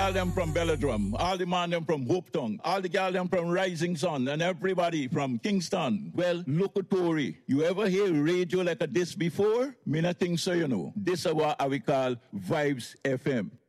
gal them from Belladrum, all the man them from Hopeton, all the gal them from Rising Sun, and everybody from Kingston. Well, look at Tory. You ever hear radio like a this before? Me not think so, you know. This is what we call Vibes FM.